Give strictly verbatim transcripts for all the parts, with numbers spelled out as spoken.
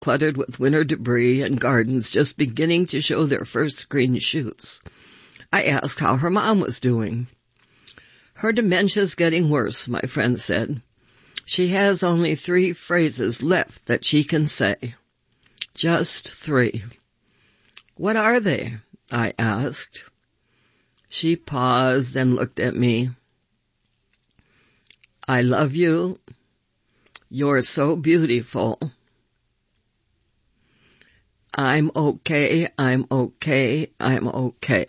cluttered with winter debris and gardens just beginning to show their first green shoots. I asked how her mom was doing. Her dementia's getting worse, my friend said. She has only three phrases left that she can say. Just three. What are they? I asked. She paused and looked at me. I love you. You're so beautiful. I'm okay, I'm okay, I'm okay.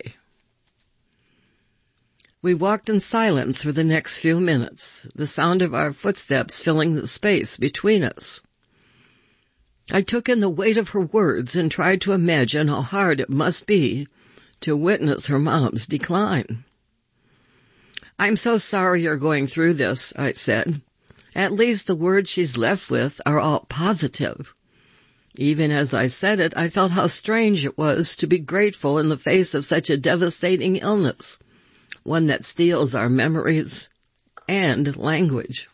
We walked in silence for the next few minutes, the sound of our footsteps filling the space between us. I took in the weight of her words and tried to imagine how hard it must be to witness her mom's decline. I'm so sorry you're going through this, I said. At least the words she's left with are all positive. Even as I said it, I felt how strange it was to be grateful in the face of such a devastating illness, one that steals our memories and language.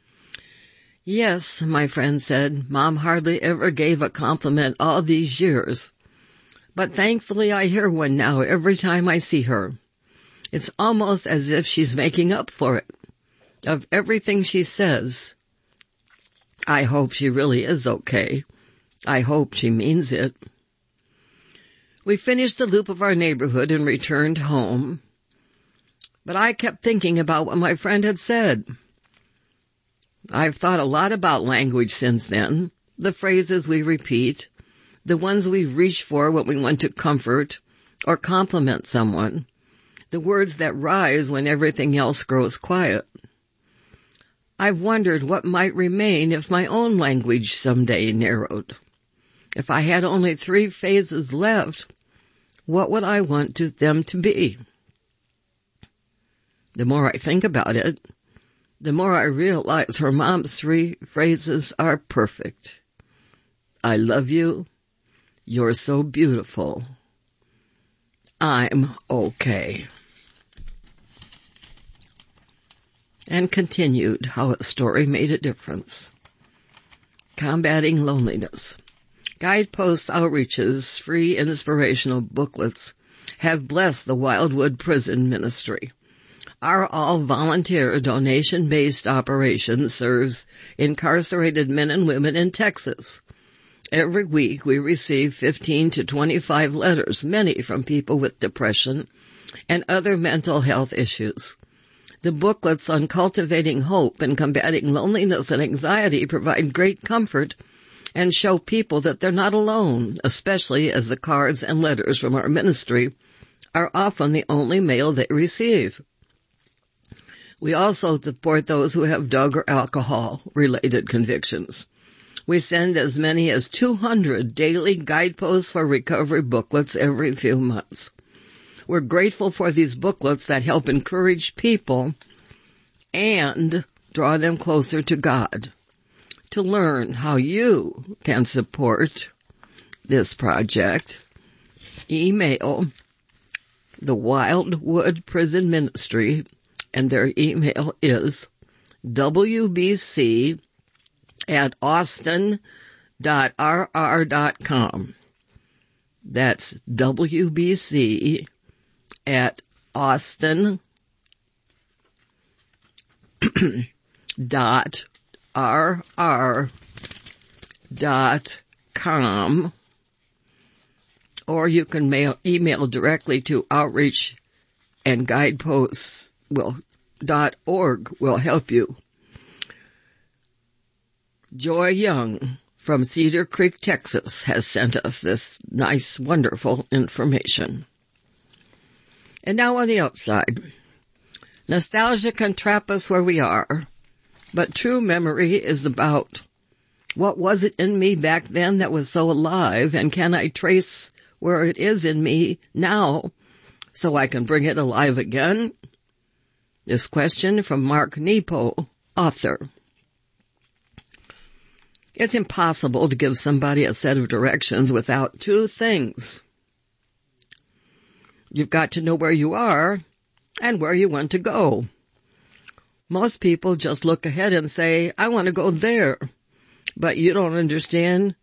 Yes, my friend said, Mom hardly ever gave a compliment all these years. But thankfully I hear one now every time I see her. It's almost as if she's making up for it. Of everything she says, I hope she really is okay. I hope she means it. We finished the loop of our neighborhood and returned home. But I kept thinking about what my friend had said. I've thought a lot about language since then, the phrases we repeat, the ones we reach for when we want to comfort or compliment someone, the words that rise when everything else grows quiet. I've wondered what might remain if my own language someday narrowed. If I had only three phases left, what would I want to, them to be? The more I think about it, the more I realize her mom's three phrases are perfect. I love you. You're so beautiful. I'm okay. And continued how a story made a difference. Combating loneliness. Guidepost outreaches, free inspirational booklets have blessed the Wildwood Prison Ministry. Our all-volunteer, donation-based operation serves incarcerated men and women in Texas. Every week we receive fifteen to twenty-five letters, many from people with depression and other mental health issues. The booklets on cultivating hope and combating loneliness and anxiety provide great comfort and show people that they're not alone, especially as the cards and letters from our ministry are often the only mail they receive. We also support those who have drug or alcohol-related convictions. We send as many as two hundred daily guideposts for recovery booklets every few months. We're grateful for these booklets that help encourage people and draw them closer to God. To learn how you can support this project, email the Wildwood Prison Ministry, and their email is w b c at austin dot r r dot com. That's w b c at austin dot r r dot com, or you can mail, email directly to outreach and guideposts will dot org will help you. Joy Young from Cedar Creek, Texas, has sent us this nice, wonderful information. And now on the upside. Nostalgia can trap us where we are, but true memory is about what was it in me back then that was so alive, and can I trace where it is in me now so I can bring it alive again? This question from Mark Nepo, author. It's impossible to give somebody a set of directions without two things. You've got to know where you are and where you want to go. Most people just look ahead and say, I want to go there. But you don't understand